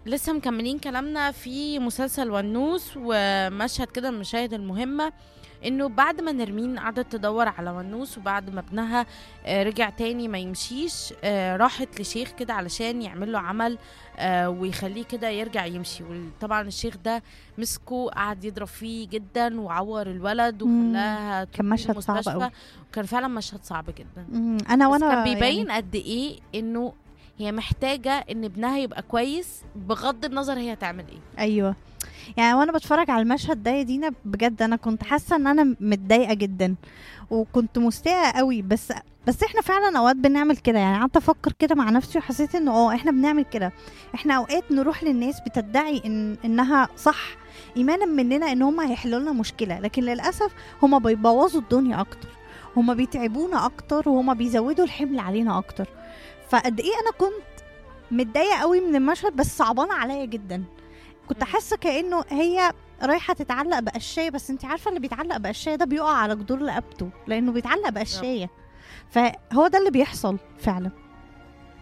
لسه مكملين كلامنا في مسلسل ونوس، ومشهد كده من المشاهد المهمة انه بعد ما نرمين قعدت تدور على ونوس، وبعد ما ابنها رجع تاني ما يمشيش، راحت لشيخ كده علشان يعمل له عمل ويخليه كده يرجع يمشي. وطبعا الشيخ ده مسكه قعد يضرب فيه جدا وعور الولد وخلاها كان مشهد صعب قوي. المستشفى. وكان فعلا مشهد صعب جدا. انا بس كان وانا بيبين يعني قد ايه انه هي محتاجة ان ابنها يبقى كويس بغض النظر هي هتعمل ايه. ايوه، يعني وانا بتفرج على المشهد ده يا دينا بجد انا كنت حاسه ان انا متضايقه جدا وكنت مستاءه قوي. بس احنا فعلا اوقات بنعمل كده. يعني قعدت افكر كده مع نفسي وحسيت انه احنا بنعمل كده. احنا اوقات نروح للناس بتدعي انها صح، ايمانا مننا ان هم هيحلوا لنا مشكله، لكن للاسف هم بيبوظوا الدنيا اكتر، هم بيتعبونا اكتر، وهم بيزودوا الحمل علينا اكتر. فقد ايه انا كنت متضايقه قوي من المشهد، بس صعبانه عليا جدا. كنت حاسه كانه هي رايحه تتعلق بقشايه، بس انت عارفه اللي بيتعلق بقشايه ده بيقع على جدور رقبته لانه بيتعلق بقشايه. فهو ده اللي بيحصل فعلا.